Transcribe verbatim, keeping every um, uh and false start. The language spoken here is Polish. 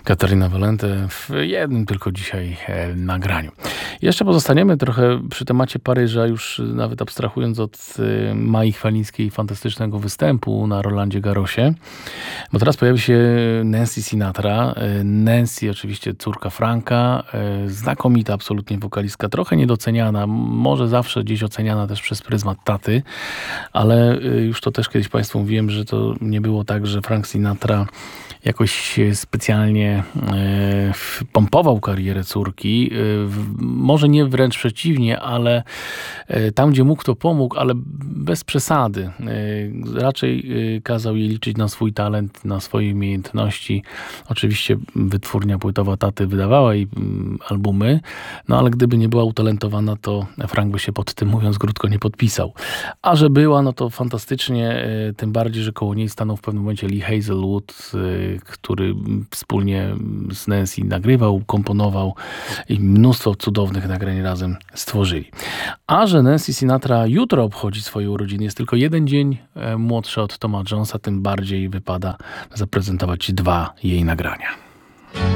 Katarina Valente w jednym tylko dzisiaj e, nagraniu. Jeszcze pozostaniemy trochę przy temacie Paryża, już nawet abstrahując od e, Mai Chwalińskiej fantastycznego występu na Rolandzie Garrosie, bo teraz pojawi się Nancy Sinatra. E, Nancy, oczywiście córka Franka, e, znakomita absolutnie wokalistka, trochę niedoceniana, może zawsze gdzieś oceniana też przez pryzmat taty, ale e, już to też kiedyś Państwu mówiłem, że to nie było tak, że Frank Sinatra jakoś specjalnie e, pompował karierę córki. E, w, może nie wręcz przeciwnie, ale e, tam, gdzie mógł, to pomógł, ale bez przesady. E, raczej e, kazał jej liczyć na swój talent, na swoje umiejętności. Oczywiście wytwórnia płytowa taty wydawała jej mm, albumy, no ale gdyby nie była utalentowana, to Frank by się pod tym, mówiąc krótko, nie podpisał. A że była, no to fantastycznie, e, tym bardziej, że koło niej stanął w pewnym momencie Lee Hazelwood, e, który wspólnie z Nancy nagrywał, komponował i mnóstwo cudownych nagrań razem stworzyli. A że Nancy Sinatra jutro obchodzi swoje urodziny, jest tylko jeden dzień młodsza od Toma Jonesa, tym bardziej wypada zaprezentować dwa jej nagrania.